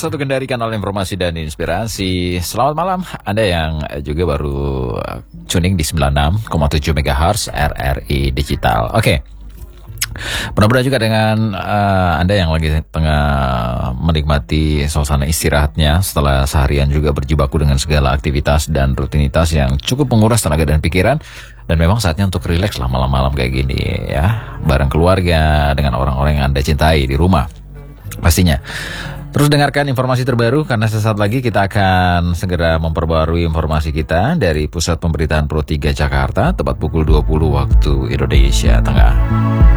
101 Kendari, kanal informasi dan inspirasi. Selamat malam Anda yang juga baru tuning di 96,7 MHz RRI Digital. Oke. Mudah-mudahan juga dengan Anda yang lagi tengah menikmati suasana istirahatnya setelah seharian juga berjibaku dengan segala aktivitas dan rutinitas yang cukup menguras tenaga dan pikiran. Dan memang saatnya untuk rileks lah malam-malam kayak gini ya, bareng keluarga, dengan orang-orang yang Anda cintai di rumah pastinya. Terus dengarkan informasi terbaru karena sesaat lagi kita akan segera memperbarui informasi kita dari Pusat Pemberitaan Pro 3 Jakarta tepat pukul 20 waktu Indonesia Tengah.